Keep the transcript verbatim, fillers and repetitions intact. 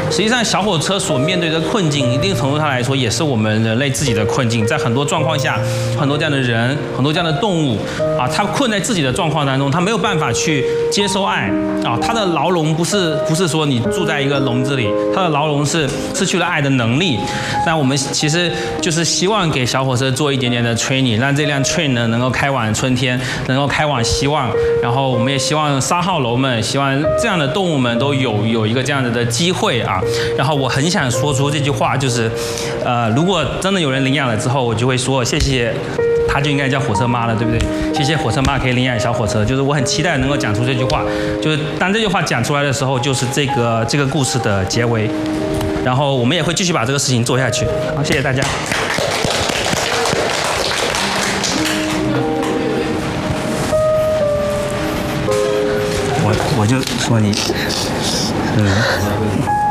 实际上，小火车所面对的困境，一定程度上来说，也是我们人类自己的困境。在很多状况下，很多这样的人，很多这样的动物啊，他困在自己的状况当中，他没有办法去接收爱啊。他的牢笼不是不是说你住在一个笼子里，他的牢笼是失去了爱的能力。那我们其实就是希望给小火车做一点点的 training， 让这辆 train 呢能够开往春天，能够开往希望。然后我们也希望沙号楼们，希望这样的动物们都有有一个这样子的机会啊。然后我很想说出这句话，就是，呃，如果真的有人领养了之后，我就会说谢谢。他就应该叫火车妈了，对不对？谢谢火车妈可以领养小火车，就是我很期待能够讲出这句话。就是当这句话讲出来的时候，就是这个这个故事的结尾。然后我们也会继续把这个事情做下去。好，谢谢大家。我我就说你，嗯。